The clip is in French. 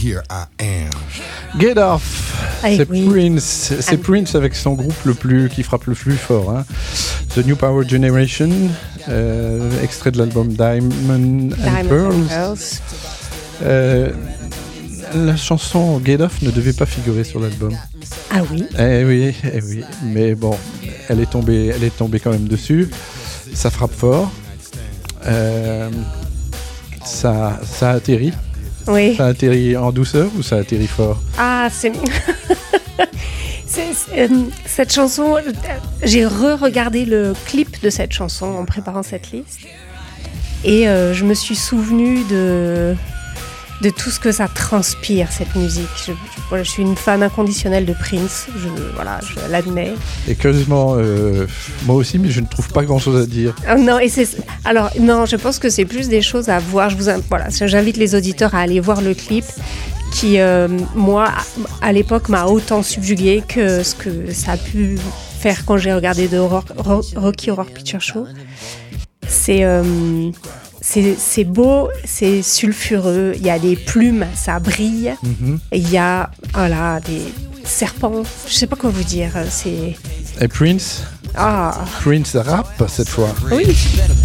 Here I Am. Get Off, Prince. C'est Prince avec son groupe qui frappe le plus fort. Hein. The New Power Generation, extrait de l'album Diamond and Pearls. La chanson Get Off ne devait pas figurer sur l'album. Ah oui. Eh oui. Mais bon, elle est tombée quand même dessus. Ça frappe fort. Ça atterrit. Oui. Ça atterrit en douceur ou ça atterrit fort? Ah, c'est... cette chanson, j'ai re-regardé le clip de cette chanson en préparant cette liste. Et je me suis souvenue de tout ce que ça transpire, cette musique. Je suis une fan inconditionnelle de Prince, je l'admets. Et curieusement, moi aussi, mais je ne trouve pas grand-chose à dire. Non, je pense que c'est plus des choses à voir. J'invite les auditeurs à aller voir le clip qui, moi, à l'époque, m'a autant subjugué que ce que ça a pu faire quand j'ai regardé de Rocky Horror Picture Show. C'est beau, c'est sulfureux, il y a des plumes, ça brille, il y a des serpents, je sais pas quoi vous dire. Et Prince Prince rappe cette fois. Oui.